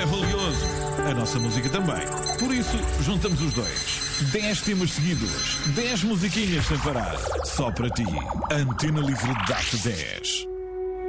é valioso. A nossa música também. Por isso, juntamos os dois. 10 temas seguidos. 10 musiquinhas sem parar. Só para ti. Antena Livre dá-te 10.